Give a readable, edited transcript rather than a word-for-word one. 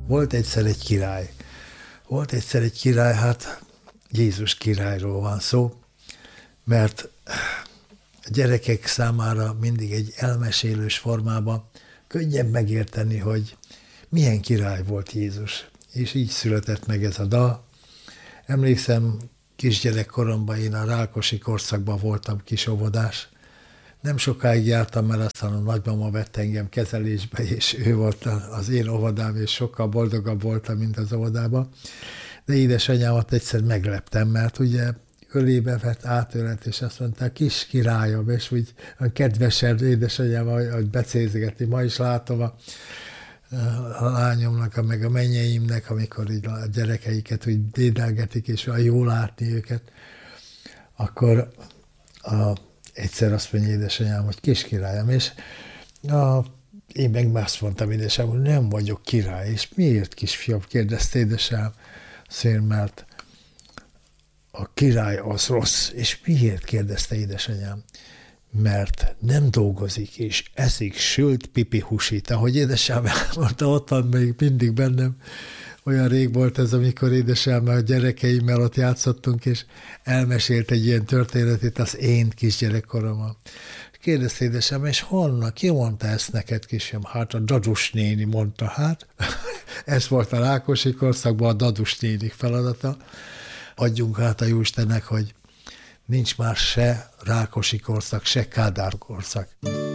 Volt egyszer egy király. Hát Jézus királyról van szó, mert a gyerekek számára mindig egy elmesélős formában könnyebb megérteni, hogy milyen király volt Jézus. És így született meg ez a dal. Emlékszem, kisgyerekkoromban én a Rákosi korszakban voltam kisóvodás. Nem sokáig jártam, mert aztán a nagymama vett engem kezelésbe, és ő volt az én óvodám, és sokkal boldogabb voltam, mint az óvodában. De édesanyámat egyszer megleptem, mert ugye ölébe vett, átölelt, és azt mondta, kis királyom, és úgy kedvesen édesanyával, hogy becézgeti. Ma is látom a lányomnak, meg a mennyeimnek, amikor így a gyerekeiket úgy dédelgetik, és olyan jól látni őket, akkor egyszer azt mondja édesanyám, hogy kis királyom, és én meg azt mondtam édesanyám, hogy nem vagyok király, és miért kisfiam, kérdezte édesanyám, azért, mert a király az rossz, és miért kérdezte édesanyám? Mert nem dolgozik, és eszik sült pipi húsit. Ahogy édesanyám elmondta, ott van még mindig bennem, olyan rég volt ez, amikor édesanyám a gyerekeimmel ott játszottunk, és elmesélt egy ilyen történetét az én kisgyerekkorommal. Kérdezte édesanyám, és honnan, ki mondta ezt neked, kisfiam? Hát a Dadus néni mondta, hát. Ez volt a Rákosi korszakban a Dadus nénik feladata. Adjunk át a Jóistennek, hogy nincs már se Rákosi korszak, se Kádár korszak.